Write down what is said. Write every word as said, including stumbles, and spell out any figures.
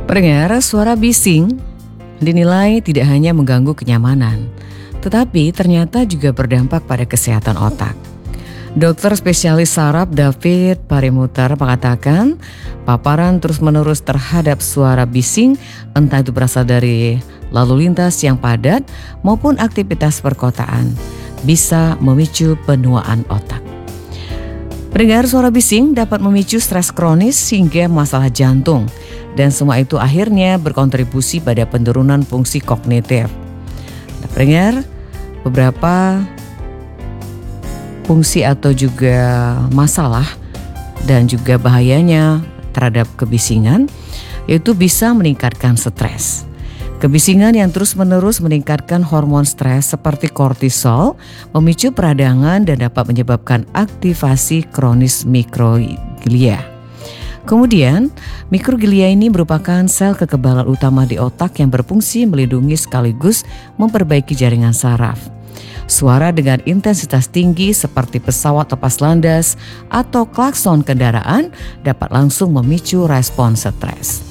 Pendengar, suara bising dinilai tidak hanya mengganggu kenyamanan, tetapi ternyata juga berdampak pada kesehatan otak. Dokter spesialis saraf David Parimutar mengatakan paparan terus-menerus terhadap suara bising, entah itu berasal dari lalu lintas yang padat maupun aktivitas perkotaan, bisa memicu penuaan otak. Pendengar, suara bising dapat memicu stres kronis hingga masalah jantung, dan semua itu akhirnya berkontribusi pada penurunan fungsi kognitif. Nah, pendengar, beberapa fungsi atau juga masalah dan juga bahayanya terhadap kebisingan yaitu bisa meningkatkan stres. Kebisingan yang terus-menerus meningkatkan hormon stres seperti kortisol memicu peradangan dan dapat menyebabkan aktivasi kronis mikroglia. Kemudian, mikroglia ini merupakan sel kekebalan utama di otak yang berfungsi melindungi sekaligus memperbaiki jaringan saraf. Suara dengan intensitas tinggi seperti pesawat lepas landas atau klakson kendaraan dapat langsung memicu respons stres.